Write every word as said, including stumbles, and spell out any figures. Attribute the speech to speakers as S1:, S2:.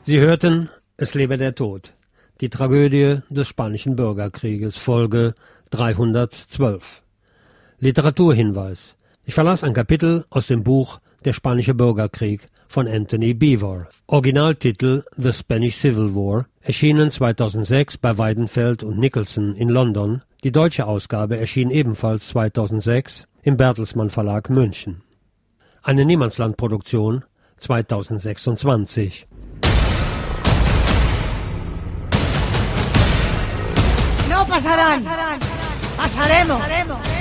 S1: Sie hörten Es lebe der Tod, die Tragödie des Spanischen Bürgerkrieges, Folge dreihundertzwölf. Literaturhinweis. Ich verlas ein Kapitel aus dem Buch Der Spanische Bürgerkrieg von Anthony Beevor. Originaltitel The Spanish Civil War, erschienen zweitausendsechs bei Weidenfeld und Nicholson in London. Die deutsche Ausgabe erschien ebenfalls zweitausendsechs im Bertelsmann Verlag München. Eine Niemandslandproduktion zweitausendsechsundzwanzig.
S2: No pasarán, pasaremos.